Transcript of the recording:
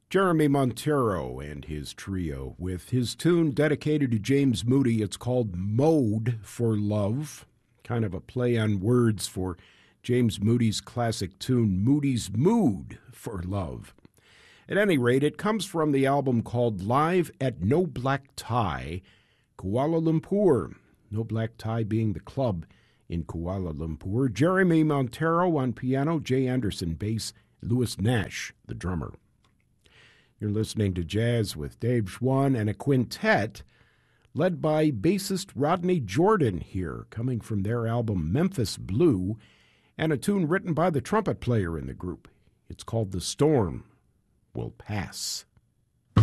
Jeremy Montero and his trio with his tune dedicated to James Moody. It's called Mode for Love, kind of a play on words for James Moody's classic tune, Moody's Mood for Love. At any rate, it comes from the album called Live at No Black Tie, Kuala Lumpur. No Black Tie being the club in Kuala Lumpur. Jeremy Montero on piano, Jay Anderson bass, Louis Nash, the drummer. You're listening to Jazz with Dave Schwann and a quintet led by bassist Rodney Jordan here, coming from their album Memphis Blue, and a tune written by the trumpet player in the group. It's called The Storm Will Pass.